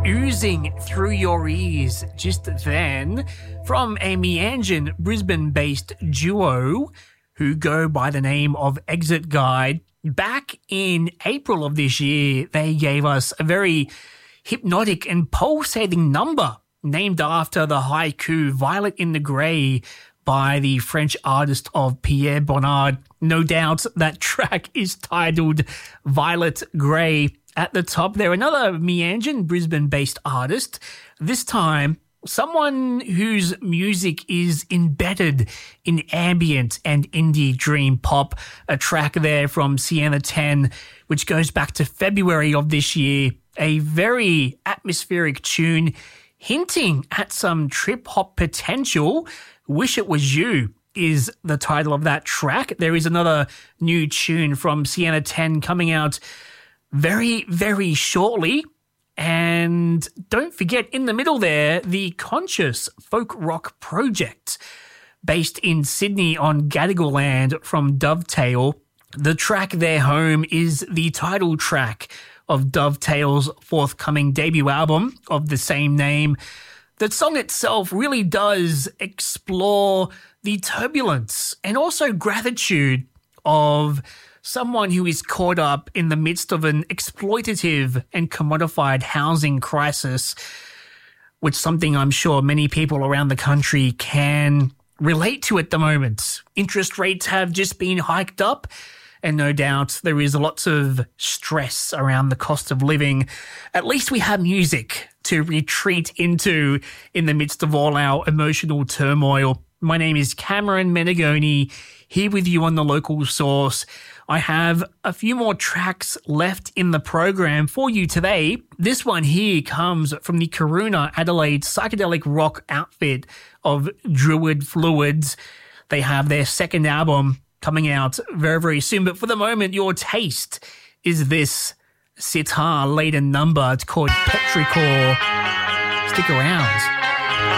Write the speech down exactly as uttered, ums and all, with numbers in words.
oozing through your ears just then from a Meanjin Brisbane-based duo who go by the name of Exit Guide. Back in April of this year, they gave us a very hypnotic and pulsating number named after the haiku Violet in the Grey by the French artist of Pierre Bonnard. No doubt that track is titled Violet Grey. At the top there, another Meanjin Brisbane-based artist, this time someone whose music is embedded in ambient and indie dream pop, a track there from Sienna ten, which goes back to February of this year, a very atmospheric tune hinting at some trip-hop potential. Wish It Was You is the title of that track. There is another new tune from Sienna ten coming out very, very shortly. And don't forget, in the middle there, the Conscious Folk Rock Project, based in Sydney on Gadigal land from Dovetail. The track Their Home is the title track of Dovetail's forthcoming debut album of the same name. The song itself really does explore the turbulence and also gratitude of someone who is caught up in the midst of an exploitative and commodified housing crisis, which is something I'm sure many people around the country can relate to at the moment. Interest rates have just been hiked up, and no doubt there is lots of stress around the cost of living. At least we have music to retreat into in the midst of all our emotional turmoil. My name is Cameron Menegoni, here with you on The Local Source. I have a few more tracks left in the program for you today. This one here comes from the Karuna Adelaide psychedelic rock outfit of Druid Fluids. They have their second album coming out very, very soon. But for the moment, your taste is this sitar-laden number. It's called Petrichor. Stick around.